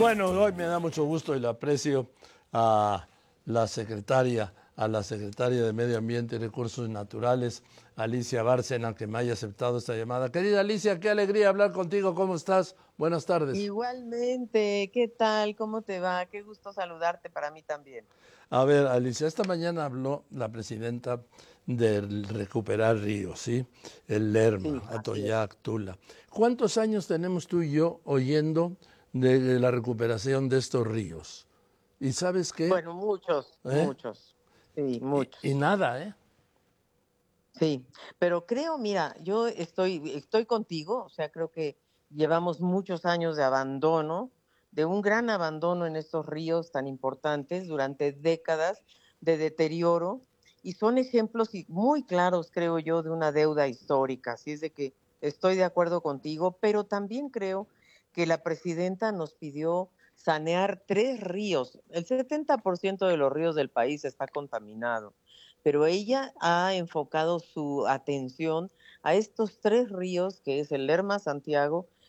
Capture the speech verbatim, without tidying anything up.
Bueno, hoy me da mucho gusto y le aprecio a la secretaria, a la secretaria de Medio Ambiente y Recursos Naturales, Alicia Bárcena, que me haya aceptado esta llamada. Querida Alicia, qué alegría hablar contigo. ¿Cómo estás? Buenas tardes. Igualmente, ¿qué tal? ¿Cómo te va? Qué gusto saludarte para mí también. A ver, Alicia, esta mañana habló la presidenta de recuperar ríos, ¿sí? El Lerma, Sí, así es. Atoyac, Tula. ¿Cuántos años tenemos tú y yo oyendo de la recuperación de estos ríos? ¿Y sabes qué? Bueno, muchos, ¿Eh? muchos. Sí, Y, y muchos. nada, ¿eh? Sí, pero creo, mira, yo estoy, estoy contigo, o sea, creo que llevamos muchos años de abandono, de un gran abandono en estos ríos tan importantes durante décadas de deterioro, y son ejemplos y muy claros, creo yo, de una deuda histórica. Así es de que estoy de acuerdo contigo, pero también creo que la presidenta nos pidió sanear tres ríos. El setenta por ciento de los ríos del país está contaminado, pero ella ha enfocado su atención a estos tres ríos, que es el Lerma, Santiago